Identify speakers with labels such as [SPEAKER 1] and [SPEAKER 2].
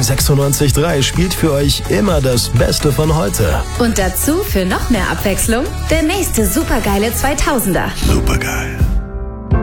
[SPEAKER 1] 96.3 spielt für euch immer das Beste von heute.
[SPEAKER 2] Und dazu für noch mehr Abwechslung der nächste supergeile 2000er.
[SPEAKER 1] Supergeil.